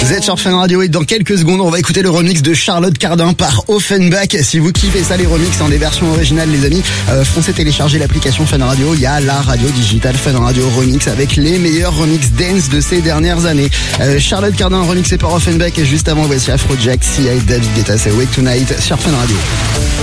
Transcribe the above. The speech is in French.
Vous êtes sur Fun Radio et dans quelques secondes, on va écouter le remix de Charlotte Cardin par Offenbach. Si vous kiffez ça, les remixes en des versions originales, les amis, foncez télécharger l'application Fun Radio. Il y a la radio digitale Fun Radio Remix avec les meilleurs remix dance de ces dernières années. Charlotte Cardin remixé par Offenbach et juste avant, voici Afrojack, Sia et David Guetta, c'est Wake Tonight sur Fun Radio.